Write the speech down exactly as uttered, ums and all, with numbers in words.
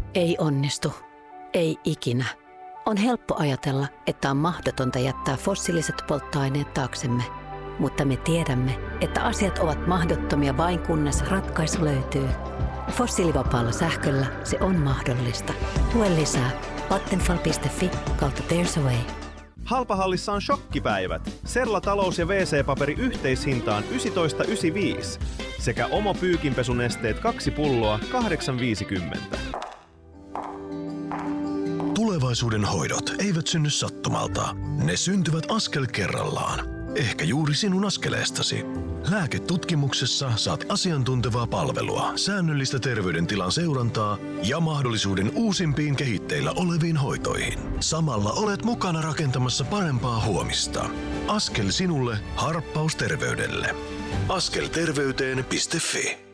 Ei onnistu. Ei ikinä. On helppo ajatella, että on mahdotonta jättää fossiiliset polttoaineet taaksemme. Mutta me tiedämme, että asiat ovat mahdottomia vain kunnes ratkaisu löytyy. Fossiilivapaalla sähköllä se on mahdollista. Lue lisää vattenfall piste fi kautta There's a Way. Halpahallissa on shokkipäivät. Serla talous- ja wee see-paperi yhteishintaan yksitoista yhdeksänkymmentäviisi sekä Omo pyykinpesunesteet kaksi pulloa kahdeksan viisikymmentä. Tulevaisuuden hoidot eivät synny sattumalta. Ne syntyvät askel kerrallaan. Ehkä juuri sinun askeleestasi. Lääketutkimuksessa saat asiantuntevaa palvelua, säännöllistä terveydentilan seurantaa ja mahdollisuuden uusimpiin kehitteillä oleviin hoitoihin. Samalla olet mukana rakentamassa parempaa huomista. Askel sinulle, harppaus terveydelle. askelterveyteen piste fi